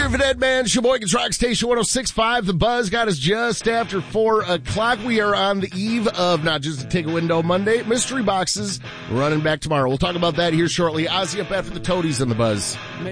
Proof of Dead Man, Sheboygan's Rock Station 106.5. The Buzz got us just after 4 o'clock. We are on the eve of not just a Take a Window Monday, mystery boxes running back tomorrow. We'll talk about that here shortly. Ozzy up after the Toadies on the Buzz.